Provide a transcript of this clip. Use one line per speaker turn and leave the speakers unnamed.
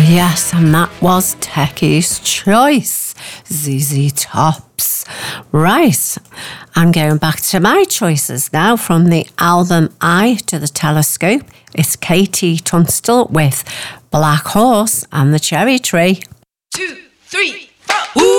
Yes, and that was Techie's choice, ZZ Tops. Right, I'm going back to my choices now from the album Eye to the Telescope. It's Katie Tunstall with Black Horse and the Cherry Tree.
2, 3, 4.